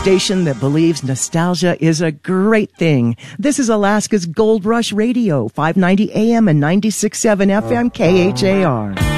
station that believes nostalgia is a great thing. This is Alaska's Gold Rush Radio, 590 AM and 96.7 FM KHAR.